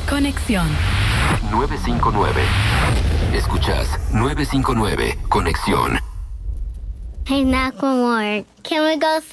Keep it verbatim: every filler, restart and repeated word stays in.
Conexión. nueve cinco nueve. Escuchas nueve cinco nueve. Conexión. Hey, Macklemore, can we go